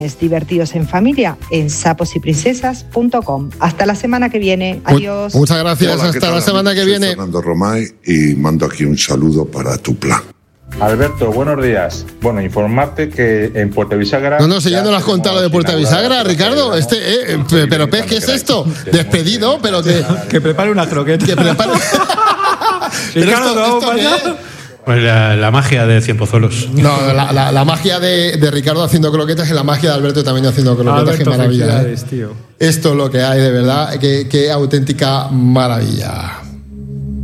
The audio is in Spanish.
divertidos en familia en saposyprincesas.com. Hasta la semana que viene. Adiós. Muchas gracias. Hola, hasta la semana que Soy viene. Fernando Romay y mando aquí un saludo para tu plan. Alberto, buenos días. Bueno, informarte que en Puerto Bisagra... No, si ya no lo has contado lo de Puerto Bisagra, Ricardo. Pero ¿qué es esto? Despedido, pero que prepare una croqueta. Que prepare... Ricardo, ¿esto qué es? Pues la magia de Cien Pozuelos. No, la magia de Ricardo haciendo croquetas y la magia de Alberto también haciendo croquetas. Alberto, qué maravilla. tío. Esto es lo que hay, de verdad. Qué auténtica maravilla.